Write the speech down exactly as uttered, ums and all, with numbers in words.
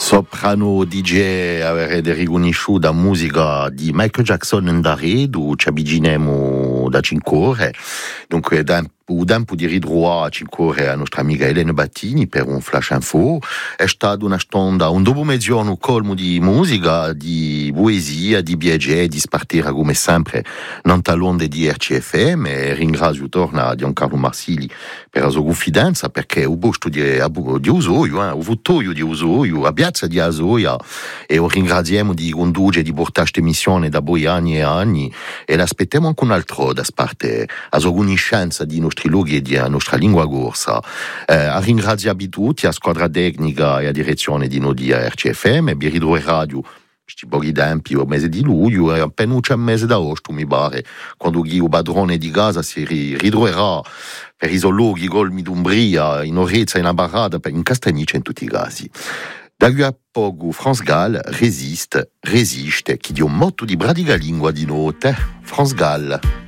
Soprano D J avrebbe riconosciuto la musica di Michael Jackson in Daredo, ci avviciniamo da cinque ore, dunque da o tempo di ridroare a cinque ore a nostra amica Elena Battini per un flash info. È stata una stonda, un dopo mezzogiorno colmo di musica, di poesia, di viaggi, di spartire come sempre non talonde di R C F M, e ringrazio torna Giancarlo Marsili per la sua confidenza, perché ho posto di, di Usoio, eh, ho votoio di Usoio, a piazza di Asoia, e lo ringraziamo di condurre, di portare questa missione da poi anni e anni, e l'aspettiamo anche un altro da parte, la sua conoscenza di nostri luoghi e della nostra lingua corsa. Eh, a ringraziare tutti, a squadra tecnica e a direzione di Nodia R C F M, e Biridro e Radio, questi pochi tempi, il mese di luglio, e appena c'è un mese d'agosto, mi pare, quando il padrone di casa si ridroerà per i luoghi colmi d'Umbria, in Orezza, in Abarrada, in Castagnice, in tutti i casi. Da qui a poco, France Gall resiste, resiste, chi dia un motto di bradiga lingua di notte, France Gall.